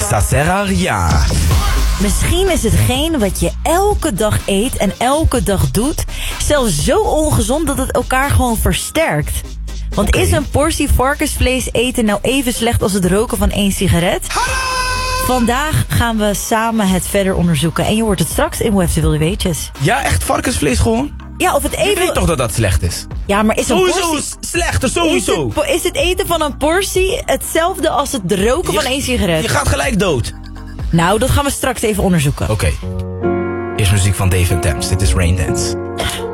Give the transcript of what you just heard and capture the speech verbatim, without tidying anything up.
Ça sert à rien. Misschien is hetgeen wat je elke dag eet en elke dag doet zelfs zo ongezond dat het elkaar gewoon versterkt. Want Okay. Is een portie varkensvlees eten nou even slecht als het roken van één sigaret? Vandaag gaan we samen het verder onderzoeken. En je hoort het straks in Hoe heeft de wilde weetjes. Ja, echt varkensvlees gewoon? Ja, of het Je eten... weet toch dat dat slecht is? Ja, maar is een Sowieso portie... is slechter, sowieso. Is het, is het eten van een portie hetzelfde als het roken Je- van één sigaret? Je gaat gelijk dood. Nou, dat gaan we straks even onderzoeken. Oké. Okay. Eerst muziek van Dave and Thames. Dit is Rain Dance.